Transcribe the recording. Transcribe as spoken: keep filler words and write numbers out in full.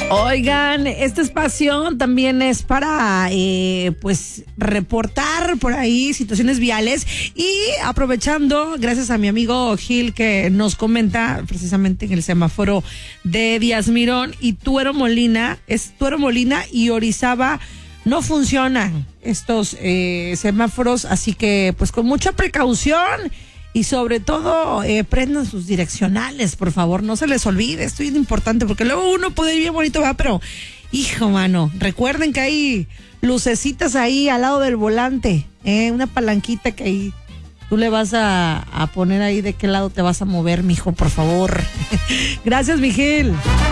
Oigan, este espacio también es para, eh, pues, reportar por ahí situaciones viales y aprovechando, gracias a mi amigo Gil que nos comenta precisamente en el semáforo de Díaz Mirón y Tuero Molina, es Tuero Molina y Orizaba, no funcionan estos eh, semáforos, así que pues con mucha precaución. Y sobre todo, eh, prendan sus direccionales, por favor, no se les olvide, esto es importante, porque luego uno puede ir bien bonito, va, pero, hijo, mano, recuerden que hay lucecitas ahí al lado del volante, eh, una palanquita que ahí tú le vas a, a poner ahí de qué lado te vas a mover, mijo, por favor. Gracias, Miguel.